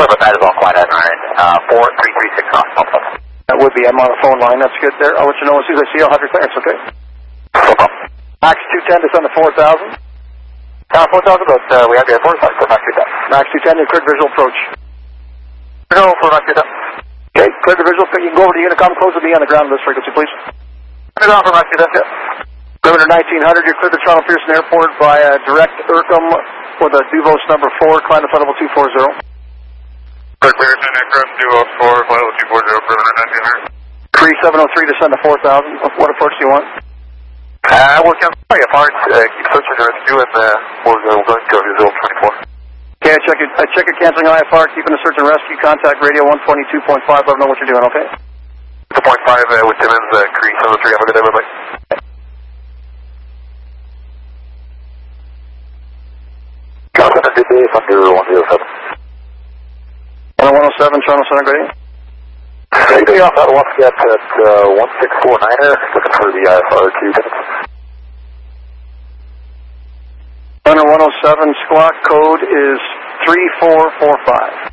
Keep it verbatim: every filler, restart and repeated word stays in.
Sorry about that as well, quiet at our end. Uh, four three three six off. That would be, I'm on the phone line, that's good there. I'll let you know as soon as I see you, I'll have your clearance, okay? No problem. Max two ten, descend to four thousand. Uh, four thousand, but uh, we have the airport, sorry, for Max two ten. Max two ten, you cleared visual approach. No, for Max two ten. Okay, cleared the visual, you can go over to Unicom, close with me on the ground of this frequency, please. Turn it on for Max two ten, yeah. Perimeter nineteen hundred, you cleared the Toronto Pearson Airport via direct Urcum with a Duvos number four, climb to flight level two four zero. Cleared Pearson, aircraft Duvos four, flight level two four zero, perimeter nineteen hundred. three seven oh three, descend to four thousand. What approach do you want? Uh, we'll cancel my apart, uh, keep searching the rescue, and uh, we'll, uh, we'll go to visual twenty-four. Okay, I check it, I check it canceling I F R, keeping the search and rescue, contact radio one twenty-two point five, let them know what you're doing, okay? two point five uh, with Timmins, uh, Cree seven oh three, have a good day, bye-bye. Contact good day, under one zero seven. one oh seven, Toronto Center, great. Good day off that one get at uh, one six four niner, looking for the I F R two minutes. Center one oh seven, squawk code is three four four five.